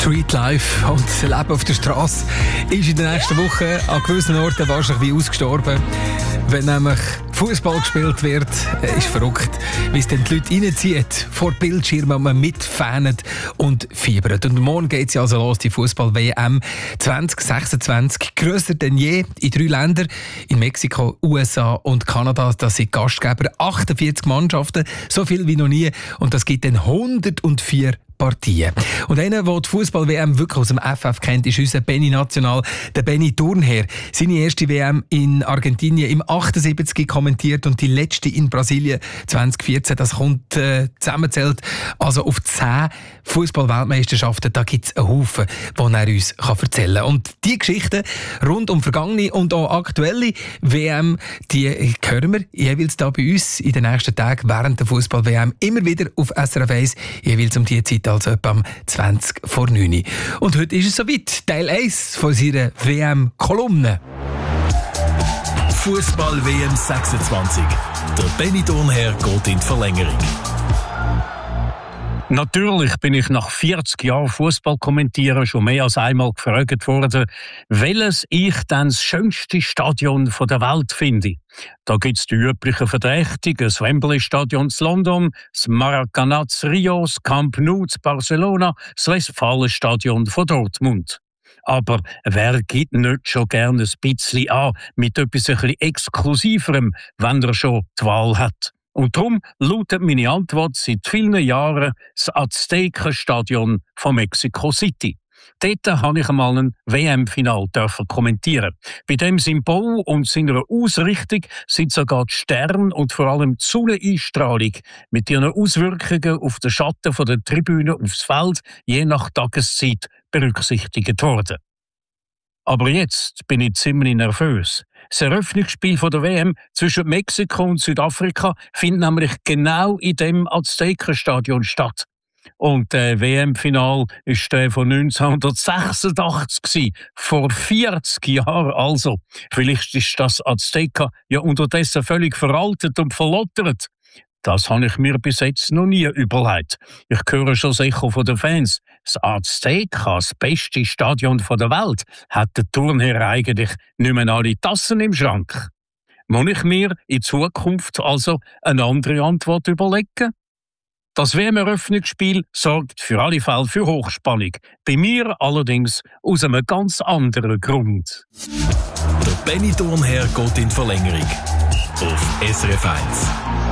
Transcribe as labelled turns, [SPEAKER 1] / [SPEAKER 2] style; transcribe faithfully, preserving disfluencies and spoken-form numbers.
[SPEAKER 1] Streetlife und das Leben auf der Straße ist in der nächsten Woche an gewissen Orten wahrscheinlich wie ausgestorben. Wenn nämlich Fußball gespielt wird, ist verrückt, wie es dann die Leute reinzieht, vor Bildschirmen, man mitfanet und fiebert. Und morgen geht es ja also los, die Fußball-W M zwanzig sechsundzwanzig, grösser denn je in drei Ländern, in Mexiko, U S A und Kanada. Das sind Gastgeber, achtundvierzig Mannschaften, so viel wie noch nie. Und das gibt dann hundertvier Partien. Und einer, der die Fußball-W M wirklich aus dem F F kennt, ist unser Benny National, der Benny Thurnherr. Seine erste W M in Argentinien im achtundsiebzig kommentiert und die letzte in Brasilien zwanzig vierzehn. Das kommt äh, zusammenzählt also auf zehn Fußball-Weltmeisterschaften. Da gibt es einen Haufen, die er uns kann erzählen kann. Und die Geschichten rund um vergangene und auch aktuelle W M, die hören wir jeweils da bei uns in den nächsten Tagen während der Fußball-W M immer wieder auf S R F eins, jeweils um die Zeit, also etwa um zwanzig vor neun. Und heute ist es soweit, Teil eins von seiner W M-Kolumne.
[SPEAKER 2] Fußball-W M sechsundzwanzig. Der Benny Thurnherr geht in die Verlängerung.
[SPEAKER 3] Natürlich bin ich nach vierzig Jahren Fußball kommentieren schon mehr als einmal gefragt worden, welches ich dann das schönste Stadion der Welt finde. Da gibt es die üblichen Verdächtigen, das Wembley-Stadion in London, das Maracanã in Rio, das Camp Nou in Barcelona, das Westfalenstadion von Dortmund. Aber wer gibt nicht schon gerne ein bisschen an mit etwas ein bisschen Exklusiverem, wenn er schon die Wahl hat? Und darum lautet meine Antwort seit vielen Jahren das Aztekenstadion von Mexico City. Dort habe ich einmal ein W M-Final kommentieren. Bei dem Symbol und seiner Ausrichtung sind sogar die Sterne und vor allem die Sonneneinstrahlung mit ihren Auswirkungen auf den Schatten der Tribüne aufs Feld je nach Tageszeit berücksichtigt worden. Aber jetzt bin ich ziemlich nervös. Das Eröffnungsspiel der W M zwischen Mexiko und Südafrika findet nämlich genau in dem Aztekenstadion statt. Und der W M-Final war der von neunzehnhundertsechsundachtzig, vor vierzig Jahren also. Vielleicht ist das Azteka ja unterdessen völlig veraltet und verlottert. Das habe ich mir bis jetzt noch nie überlegt. Ich höre schon sicher von den Fans, das Azteca, das beste Stadion der Welt, hat der Thurnherr eigentlich nicht mehr alle Tassen im Schrank. Muss ich mir in Zukunft also eine andere Antwort überlegen? Das W M-Eröffnungsspiel sorgt für alle Fälle für Hochspannung. Bei mir allerdings aus einem ganz anderen Grund.
[SPEAKER 2] Der Benny Thurnherr geht in die Verlängerung. Auf S R F eins.